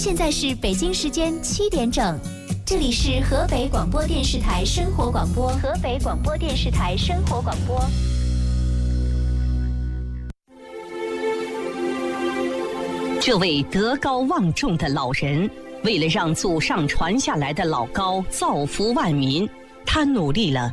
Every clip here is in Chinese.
现在是北京时间7点整，这里是河北广播电视台生活广播。河北广播电视台生活广播。 这位德高望重的老人，为了让祖上传下来的老高造福万民，他努力了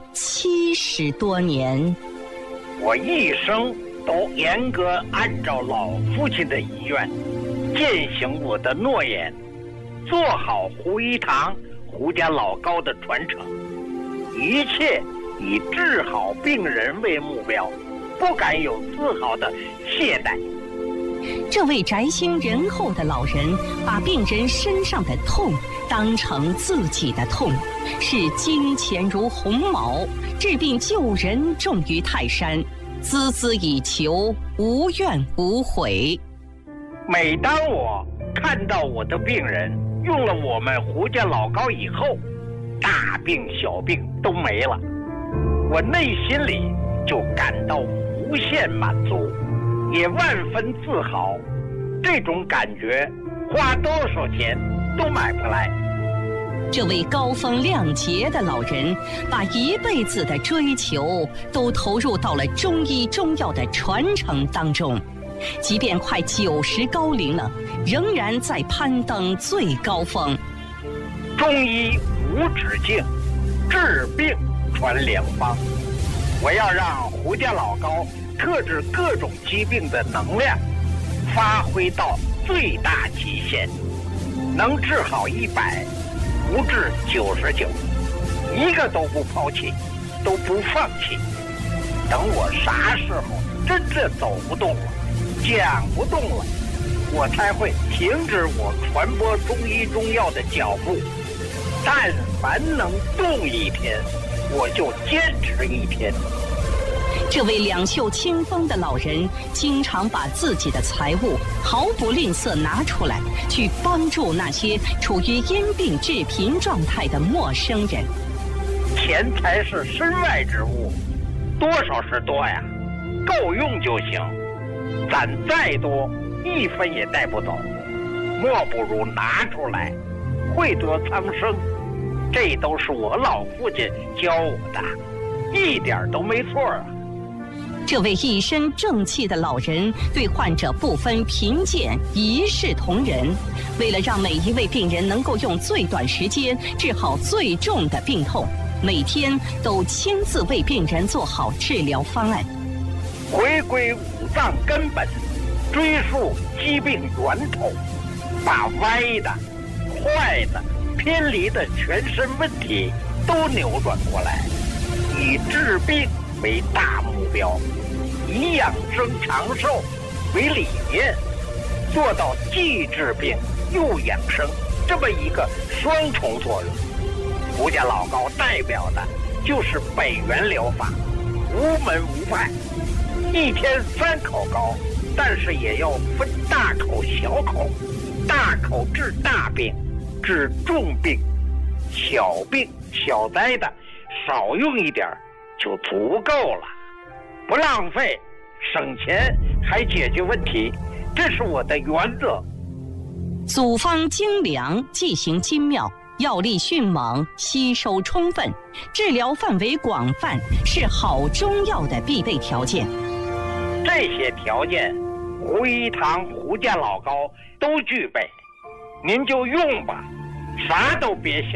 70多年。 我一生都严格按照老父亲的遗愿，践行我的诺言，做好胡一堂胡家老高的传承，一切以治好病人为目标，不敢有丝毫的懈怠。 这位宅心仁厚的老人，把病人身上的痛当成自己的痛，视金钱如鸿毛，治病救人重于泰山，孜孜以求，无怨无悔。 每当我看到我的病人用了我们胡家老高以后，大病小病都没了，我内心里就感到无限满足，也万分自豪。这种感觉花多少钱都买不来。 这位高风亮节的老人，把一辈子的追求都投入到了中医中药的传承当中，即便快90高龄了，仍然在攀登最高峰。 中医无止境，治病传良方。我要让胡家老高克制各种疾病的能量发挥到最大极限，能治好100，不治99，一个都不抛弃，都不放弃。等我啥时候真正走不动了，讲不动了，我才会停止我传播中医中药的脚步。但凡能动一天，我就坚持1天。 这位两袖清风的老人，经常把自己的财物毫不吝啬拿出来，去帮助那些处于因病致贫状态的陌生人。 钱财是身外之物，多少是多呀，够用就行。攒再多，1分也带不走，莫不如拿出来，惠泽苍生。这都是我老父亲教我的，一点都没错啊。 这位一身正气的老人，对患者不分贫贱，一视同仁。为了让每一位病人能够用最短时间治好最重的病痛，每天都亲自为病人做好治疗方案。 回归五脏根本，追溯疾病源头，把歪的、坏的、偏离的全身问题都扭转过来，以治病为大目标，以养生长寿为理念，做到既治病又养生这么一个双重作用。胡家老高代表的就是北元疗法，无门无派，一天3口高，但是也要分大口小口，大口治大病，治重病，小病小灾的少用一点就足够了，不浪费，省钱还解决问题，这是我的原则。 组方精良，剂型精妙，药力迅猛，吸收充分，治疗范围广泛，是好中药的必备条件。 这些条件，胡一堂胡家老高都具备，您就用吧，啥都别想。